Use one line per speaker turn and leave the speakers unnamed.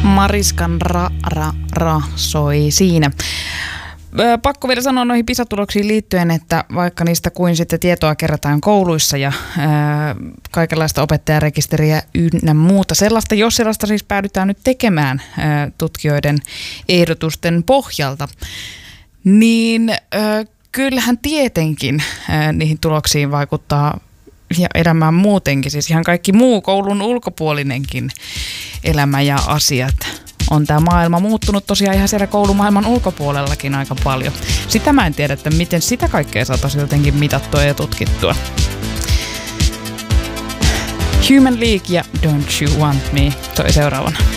Mariskan ra soi siinä. Pakko vielä sanoa noihin PISA-tuloksiin liittyen, että vaikka niistä kuin sitten tietoa kerätään kouluissa ja kaikenlaista opettajarekisteriä ynnä muuta sellaista, jos sellaista siis päädytään nyt tekemään tutkijoiden ehdotusten pohjalta, niin kyllähän tietenkin niihin tuloksiin vaikuttaa ja elämään muutenkin, siis ihan kaikki muu koulun ulkopuolinenkin elämä ja asiat. On tämä maailma muuttunut tosiaan ihan siellä koulumaailman ulkopuolellakin aika paljon. Sitä mä en tiedä, että miten sitä kaikkea saataisiin jotenkin mitattua ja tutkittua. Human League ja Don't You Want Me toi seuraavana.